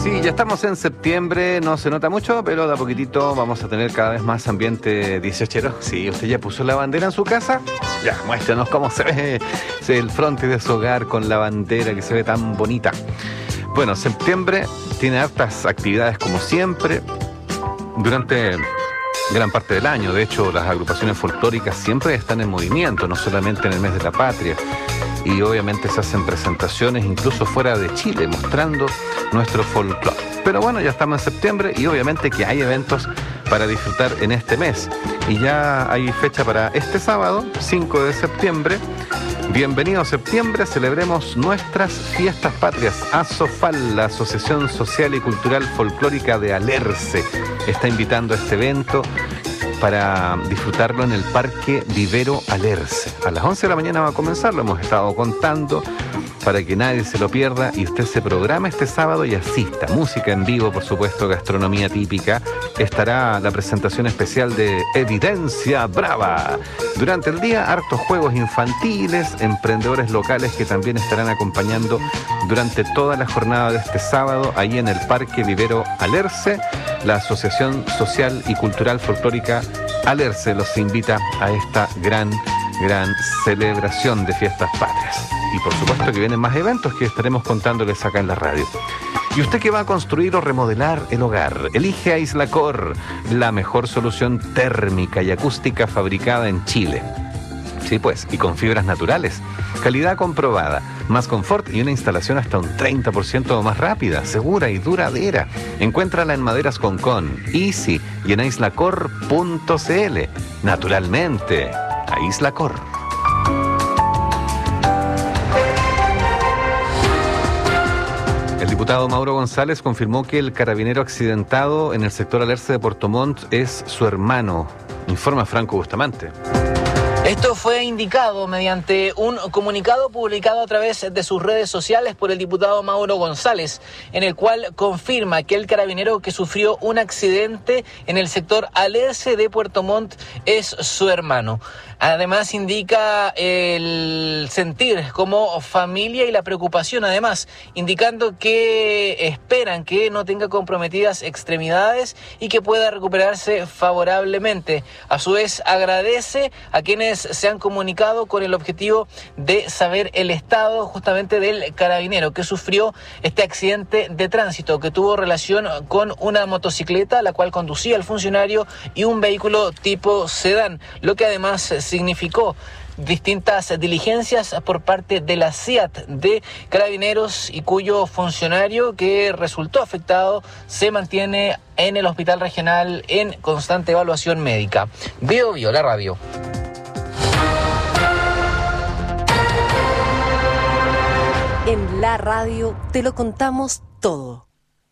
Sí, ya estamos en septiembre, no se nota mucho, pero de a poquitito vamos a tener cada vez más ambiente 18ero. Sí, ¿usted ya puso la bandera en su casa? Ya, muéstranos cómo se ve el frontis de su hogar con la bandera que se ve tan bonita. Bueno, septiembre tiene hartas actividades como siempre durante gran parte del año. De hecho, las agrupaciones folclóricas siempre están en movimiento, no solamente en el mes de la patria. Y obviamente se hacen presentaciones incluso fuera de Chile, mostrando nuestro folclore. Pero bueno, ya estamos en septiembre y obviamente que hay eventos para disfrutar en este mes. Y ya hay fecha para este sábado, 5 de septiembre. Bienvenido septiembre, celebremos nuestras fiestas patrias. ASOFAL, la Asociación Social y Cultural Folclórica de Alerce, está invitando a este evento para disfrutarlo en el Parque Vivero Alerce. A las 11 de la mañana va a comenzar, lo hemos estado contando, para que nadie se lo pierda y usted se programa este sábado y asista. Música en vivo, por supuesto, gastronomía típica. Estará la presentación especial de Evidencia Brava. Durante el día, hartos juegos infantiles, emprendedores locales que también estarán acompañando durante toda la jornada de este sábado, ahí en el Parque Vivero Alerce. La Asociación Social y Cultural Folclórica Alerce los invita a esta gran celebración de fiestas patrias. Y por supuesto que vienen más eventos que estaremos contándoles acá en la radio. Y usted que va a construir o remodelar el hogar, elige Aislacor, la mejor solución térmica y acústica fabricada en Chile. Sí, pues, y con fibras naturales. Calidad comprobada, más confort y una instalación hasta un 30% más rápida, segura y duradera. Encuéntrala en Maderas Concón, Easy y en aislacor.cl. Naturalmente, Aislacor. El diputado Mauro González confirmó que el carabinero accidentado en el sector Alerce de Puerto Montt es su hermano. Informa Franco Bustamante. Esto fue indicado mediante un comunicado publicado a través de sus redes sociales por el diputado Mauro González, en el cual confirma que el carabinero que sufrió un accidente en el sector Alerce de Puerto Montt es su hermano. Además indica el sentir como familia y la preocupación, además, indicando que esperan que no tenga comprometidas extremidades y que pueda recuperarse favorablemente. A su vez, agradece a quienes se han comunicado con el objetivo de saber el estado justamente del carabinero que sufrió este accidente de tránsito que tuvo relación con una motocicleta, la cual conducía el funcionario, y un vehículo tipo sedán, lo que además significó distintas diligencias por parte de la CIAT de Carabineros y cuyo funcionario que resultó afectado se mantiene en el hospital regional en constante evaluación médica. Bio, la radio. En la radio te lo contamos todo.